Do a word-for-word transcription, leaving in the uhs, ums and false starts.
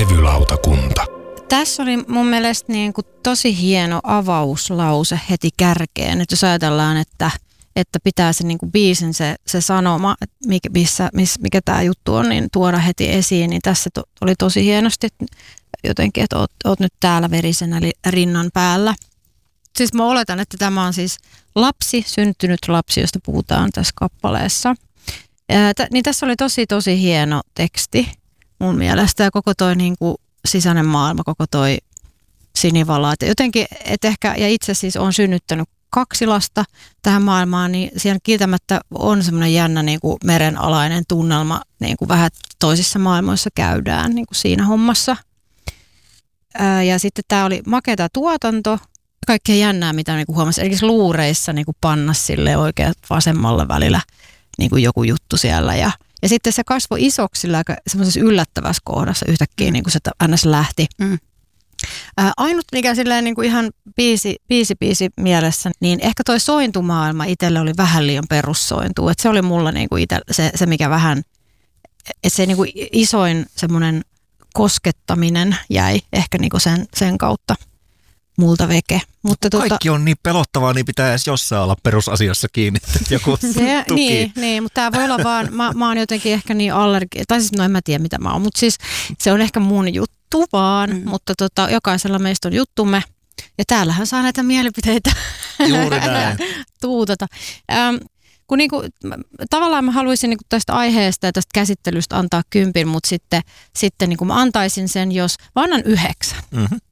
Levylautakunta. Tässä oli mun mielestä niin kuin tosi hieno avauslause heti kärkeen, että jos ajatellaan, että, että pitää se niin kuin biisin se, se sanoma, mikä, missä, missä, mikä tämä juttu on, niin tuoda heti esiin, niin tässä to, oli tosi hienosti että jotenkin, että oot, oot nyt täällä verisenä rinnan päällä. Siis mä oletan, että tämä on siis lapsi, syntynyt lapsi, josta puhutaan tässä kappaleessa. Ää, t- niin tässä oli tosi tosi hieno teksti mun mielestä ja koko toi niin kuin sisäinen maailma, koko toi sinivala. Et jotenkin, et ehkä, ja itse siis on synnyttänyt kaksi lasta tähän maailmaan, niin siellä kieltämättä on semmoinen jännä niin kuin merenalainen tunnelma, niin kuin vähän toisissa maailmoissa käydään niin kuin siinä hommassa. Ää, ja sitten tämä oli makeata tuotanto, kaikkea jännää, mitä niin kuin huomasi. Eli luureissa niin kuin pannas sille oikein vasemmalla välillä niin kuin joku juttu siellä ja Ja sitten se kasvoi isoksi sillä aika semmoisessa yllättävässä kohdassa yhtäkkiä, mm. niin kuin se ns. Lähti. Mm. Ää, ainut, mikä silleen niin kuin ihan biisi, biisi, biisi mielessä, niin ehkä toi sointumaailma itselle oli vähän liian perussointu. Että se oli mulla niin kuin ite, se, se, mikä vähän, että se niin kuin isoin semmoinen koskettaminen jäi ehkä niin kuin sen, sen kautta multa veke. Mutta kaikki tuota, on niin pelottavaa, niin pitää edes jossain olla perusasiassa kiinni, että joku se, tuki. Niin, niin, mutta tämä voi olla vaan, mä, mä oon jotenkin ehkä niin allergi, tai siis no en mä tiedä mitä mä oon, mutta siis se on ehkä mun juttu vaan, mm. mutta tota, jokaisella meistä on juttumme, ja täällähän saa näitä mielipiteitä Juuri näin. tuutata. Ähm, kun niinku, tavallaan mä haluaisin niinku tästä aiheesta ja tästä käsittelystä antaa kympin, mutta sitten, sitten niinku mä antaisin sen, jos mä annan yhdeksän. Mm-hmm.